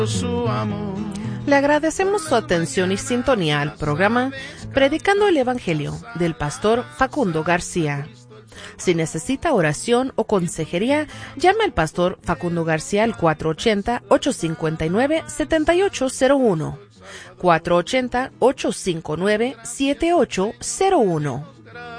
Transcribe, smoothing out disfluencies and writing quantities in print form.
su amor. Le agradecemos su atención y sintonía al programa Predicando el Evangelio del pastor Facundo García. Si necesita oración o consejería, llame al pastor Facundo García al 480-859-7801. 480-859-7801.